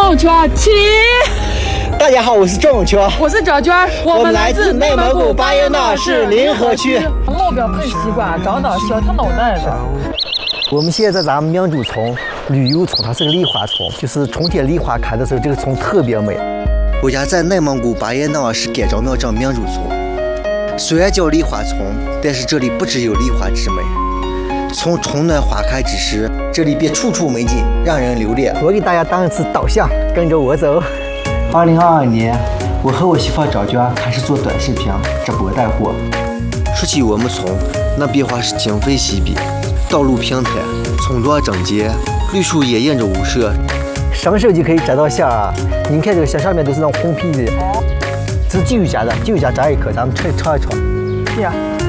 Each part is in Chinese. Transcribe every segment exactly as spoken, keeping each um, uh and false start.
永圈起！ 大家好，我是郑永圈， 我是赵娟， 我们来自内蒙古巴彦淖尔市临河区。 老表喷西瓜，长到小他脑袋了。 我们现在在咱们明珠村旅游村，它是个梨花村，就是春天梨花开的时候，这个村特别美。我家在内蒙古巴彦淖尔市甘昭庙镇明珠村，虽然叫梨花村，但是这里不只有梨花之美。从春暖花开之时，这里便处处美景，让人留恋。我给大家当一次导向，跟着我走。二零二二年，我和我媳妇赵娟开始做短视频直播带货。说起我们村，那变化是今非昔比，道路平坦，村庄整洁，绿树也映着屋舍，伸手就可以摘到馅啊！您看这个馅上面都是那种红皮的，这是继续加的，继续加摘一颗，咱们尝尝一尝。 呀，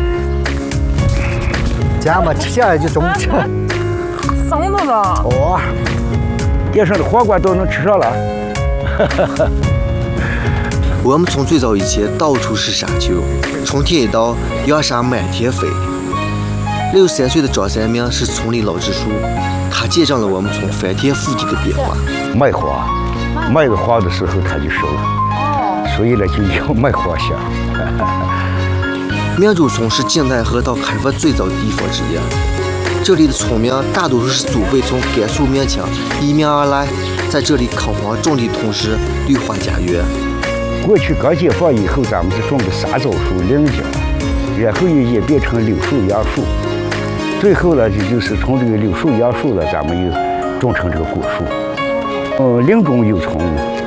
加嘛，吃馅就这么吃。 生的了。 哦，街上的黄瓜都能吃上了。 我们村最早以前到处是沙丘，春天一到，洋沙满天飞。六十三岁的张三明是村里老支书，他见证了我们村翻天覆地的变化。 卖花，卖个花的时候他就熟了，所以呢就叫卖花香。 明珠村是晋太河道开发最早的地方之一，这里的村民大多数是祖辈从甘肃民清移民而来，在这里垦荒种地，同时绿化家园。 过去刚解放以后，咱们是种的沙枣树、菱角，然后又演变成柳树、杨树，最后呢，就就是从这个柳树、杨树呢，咱们又种成这个果树。呃，林中有村，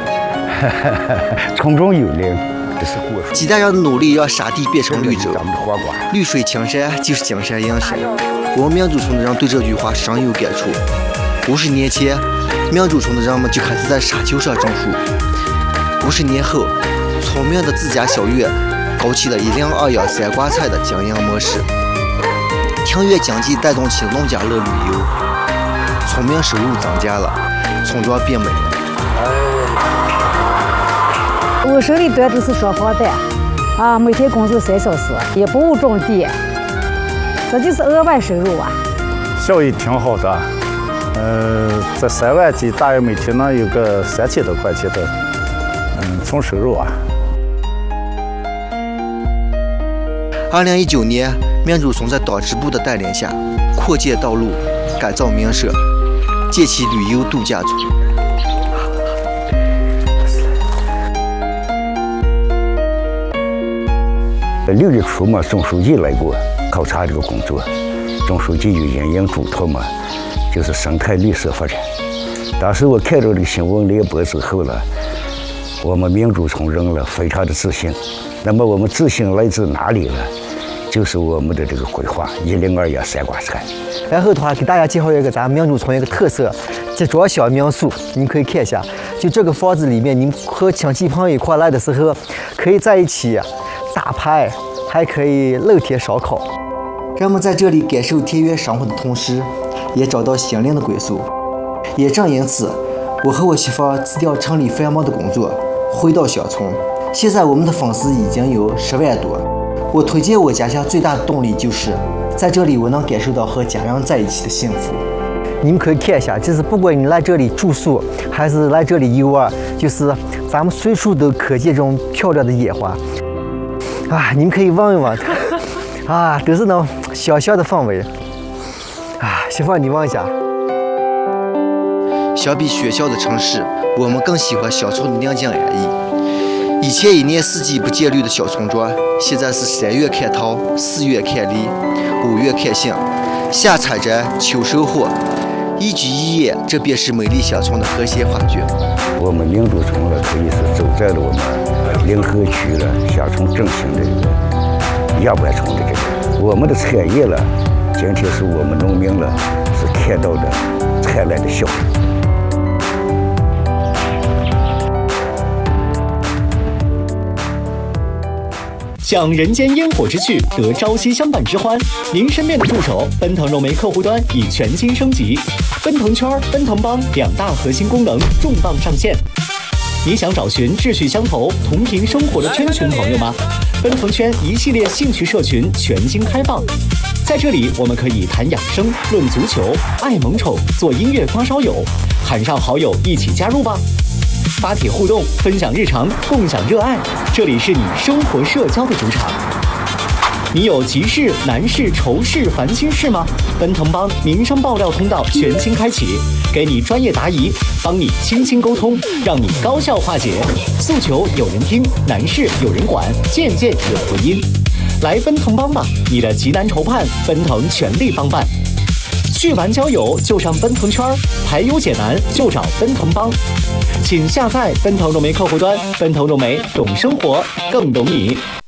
村中有林，这是果树。 几代人的努力让沙地变成绿洲， 咱们的花瓜， 绿水青山就是金山银山。我们明珠村的人对这句话深有感触。五十年前，明珠村的人们就开始在沙丘上种树。五十年后，村民的自家小院搞起了一零二样三瓜菜的经营模式，庭院经济带动起农家乐旅游，村民收入增加了，村庄变美了。 我手里端的是双房贷，啊，每天工作三小时，也不务种地，这就是额外收入啊。 效益挺好的，呃，在三万几，大约每天能有个三千多块钱的。嗯，从收入啊。 二零一九年，明珠村在党支部的带领下，扩建道路，改造民舍，建起旅游度假村。 六月初嘛，总书记来过考察这个工作，总书记就引领嘱托嘛，就是生态绿色发展。当时我看到这个新闻联播之后呢。我们明珠村人了非常的自信，那么我们自信来自哪里呢？就是我们的这个规划一零二样三瓜菜。然后的话，给大家介绍一个咱们明珠村一个特色集装箱民宿，你可以看一下。就这个房子里面，你们和亲戚朋友一块来的时候，可以在一起打牌，还可以露天烧烤。人们在这里感受田园生活的同时，也找到心灵的归宿。也正因此，我和我媳妇辞掉城里繁忙的工作。回到乡村，现在我们的粉丝已经有十万多。我推荐我家乡最大的动力就是在这里，我能感受到和家人在一起的幸福。你们可以看一下，就是不管你来这里住宿，还是来这里游玩，就是咱们随处都可见这种漂亮的野花啊！你们可以望一望，啊，都是那种小小的氛围啊！媳妇，你望一下。相比喧嚣的城市，我们更喜欢乡村的宁静安逸。以前一年四季不见绿的小村庄，现在是三月看桃，四月看梨，五月看杏，夏采摘，秋收获，一举一叶，这便是美丽乡村的和谐画卷。我们明珠村了，可以是走在了我们临河区了乡村振兴的一个样板村的这个我们的产业了，今天是我们农民了是看到的灿烂的笑容。 享人间烟火之趣，得朝夕相伴之欢。您身边的助手奔腾肉莓客户端已全新升级，奔腾圈、奔腾帮两大核心功能重磅上线。你想找寻志趣相投、同频生活的圈群朋友吗？奔腾圈一系列兴趣社群全新开放， 在这里，我们可以谈养生、论足球、爱萌宠、做音乐发烧友，喊上好友一起加入吧！发帖互动，分享日常，共享热爱，这里是你生活社交的主场。你有急事、难事、愁事、烦心事吗？奔腾帮民生爆料通道全新开启，给你专业答疑，帮你倾心沟通，让你高效化解。诉求有人听，难事有人管，件件有回音。来奔腾帮吧，你的急难愁盼，奔腾全力帮办。去完交友就上奔腾圈，排忧解难就找奔腾帮。请下载奔腾融媒客户端，奔腾融媒懂生活更懂你。